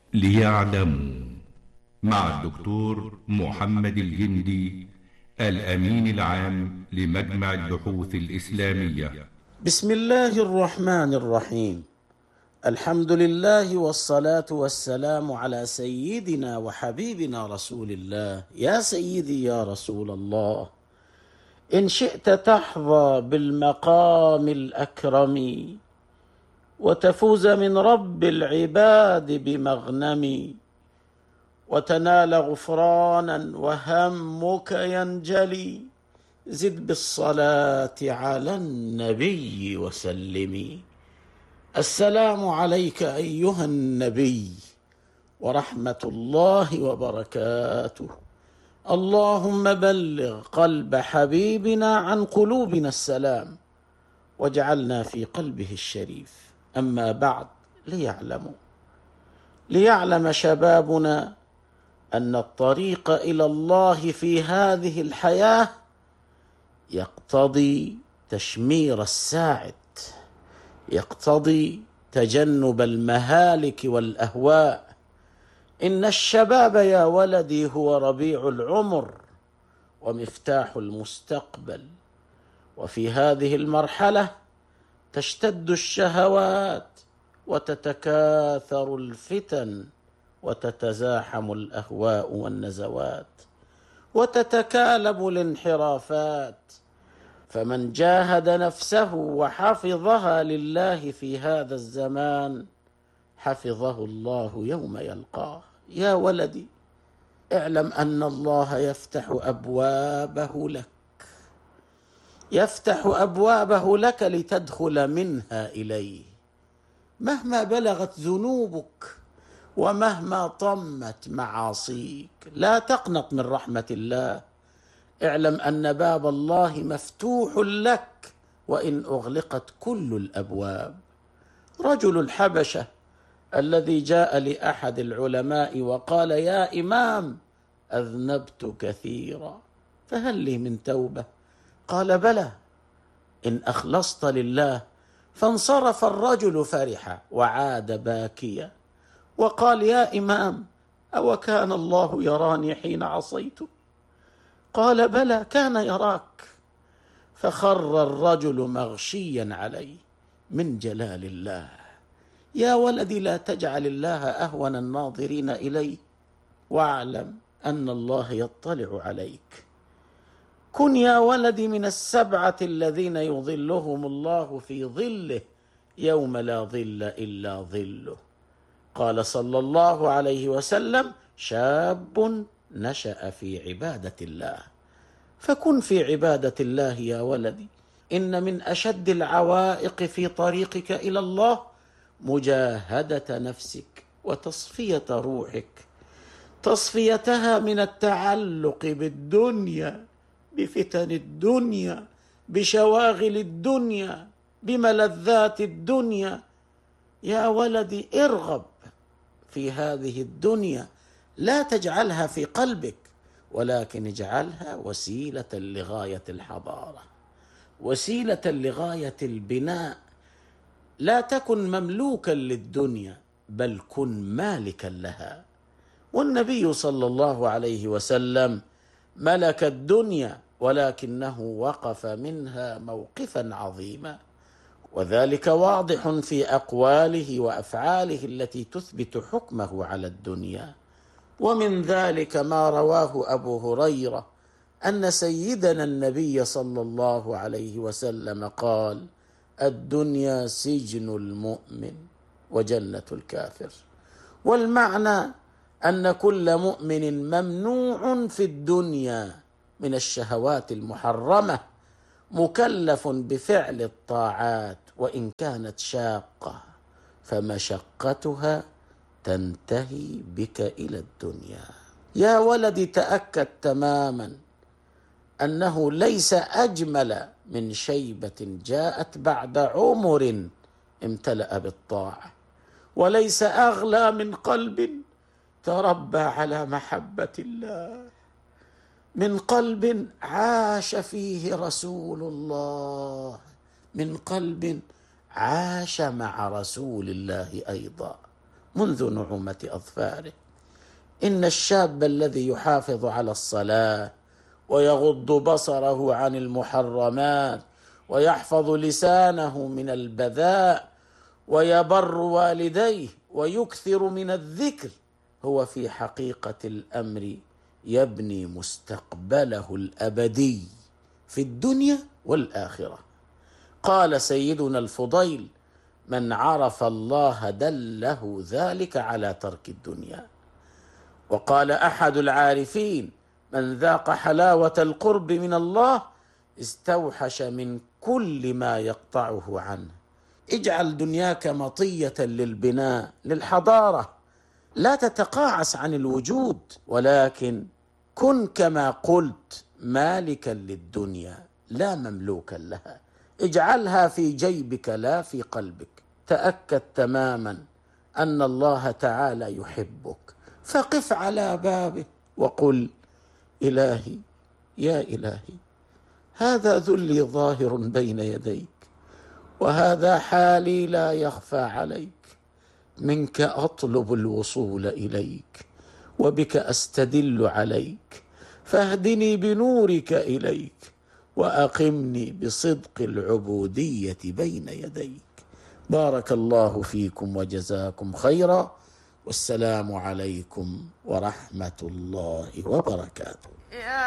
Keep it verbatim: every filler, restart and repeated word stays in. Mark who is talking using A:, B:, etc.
A: ليعلموا مع الدكتور محمد الجندي، الأمين العام لمجمع البحوث الإسلامية.
B: بسم الله الرحمن الرحيم. الحمد لله والصلاة والسلام على سيدنا وحبيبنا رسول الله. يا سيدي يا رسول الله، إن شئت تحظى بالمقام الأكرم وتفوز من رب العباد بمغنم، وتنال غفرانا وهمك ينجلي، زد بالصلاة على النبي وسلم. السلام عليك أيها النبي ورحمة الله وبركاته. اللهم بلغ قلب حبيبنا عن قلوبنا السلام، واجعلنا في قلبه الشريف. أما بعد، ليعلموا ليعلم شبابنا أن الطريق إلى الله في هذه الحياة يقتضي تشمير الساعد، يقتضي تجنب المهالك والأهواء. إن الشباب يا ولدي هو ربيع العمر ومفتاح المستقبل، وفي هذه المرحلة تشتد الشهوات وتتكاثر الفتن وتتزاحم الأهواء والنزوات وتتكالب الانحرافات، فمن جاهد نفسه وحفظها لله في هذا الزمان حفظه الله يوم يلقاه. يا ولدي، اعلم أن الله يفتح أبوابه لك، يفتح أبوابه لك لتدخل منها إليه، مهما بلغت ذنوبك ومهما طمت معاصيك. لا تقنط من رحمة الله، اعلم أن باب الله مفتوح لك وإن أغلقت كل الأبواب. رجل الحبشة الذي جاء لأحد العلماء وقال: يا إمام، أذنبت كثيرا، فهل لي من توبة؟ قال: بلى، إن أخلصت لله. فانصرف الرجل فرحا وعاد باكيا وقال: يا إمام، أو كان الله يراني حين عصيته؟ قال: بلى، كان يراك. فخر الرجل مغشيا عليه من جلال الله. يا ولدي، لا تجعل الله أهون الناظرين إليه، واعلم أن الله يطلع عليك. كن يا ولدي من السبعة الذين يظلهم الله في ظله يوم لا ظل إلا ظله. قال صلى الله عليه وسلم: شاب نشأ في عبادة الله. فكن في عبادة الله يا ولدي. إن من أشد العوائق في طريقك إلى الله مجاهدة نفسك وتصفية روحك، تصفيتها من التعلق بالدنيا، بفتن الدنيا، بشواغل الدنيا، بملذات الدنيا. يا ولدي، ارغب في هذه الدنيا، لا تجعلها في قلبك، ولكن اجعلها وسيلة لغاية الحضارة، وسيلة لغاية البناء. لا تكن مملوكا للدنيا، بل كن مالكا لها. والنبي صلى الله عليه وسلم ملك الدنيا، ولكنه وقف منها موقفا عظيما، وذلك واضح في أقواله وأفعاله التي تثبت حكمه على الدنيا. ومن ذلك ما رواه أبو هريرة أن سيدنا النبي صلى الله عليه وسلم قال: الدنيا سجن المؤمن وجنة الكافر. والمعنى أن كل مؤمن ممنوع في الدنيا من الشهوات المحرمة، مكلف بفعل الطاعات وإن كانت شاقة، فمشقتها تنتهي بك إلى الدنيا. يا ولدي، تأكد تماما أنه ليس أجمل من شيبة جاءت بعد عمر امتلأ بالطاعة، وليس أغلى من قلب تربى على محبة الله، من قلب عاش فيه رسول الله، من قلب عاش مع رسول الله أيضا. منذ نعومة أظفاره. إن الشاب الذي يحافظ على الصلاة ويغض بصره عن المحرمات ويحفظ لسانه من البذاء ويبر والديه ويكثر من الذكر هو في حقيقة الأمر يبني مستقبله الأبدي في الدنيا والآخرة. قال سيدنا الفضيل: من عرف الله دله ذلك على ترك الدنيا. وقال أحد العارفين: من ذاق حلاوة القرب من الله استوحش من كل ما يقطعه عنه. اجعل دنياك مطية للبناء للحضارة، لا تتقاعس عن الوجود، ولكن كن كما قلت مالكا للدنيا لا مملوكا لها. اجعلها في جيبك لا في قلبك. تأكد تماما أن الله تعالى يحبك، فقف على بابه وقل: إلهي يا إلهي، هذا ذلي ظاهر بين يديك، وهذا حالي لا يخفى عليك. منك أطلب الوصول إليك، وبك أستدل عليك، فاهدني بنورك إليك، وأقمني بصدق العبودية بين يديك. بارك الله فيكم وجزاكم خيرا، والسلام عليكم ورحمة الله وبركاته.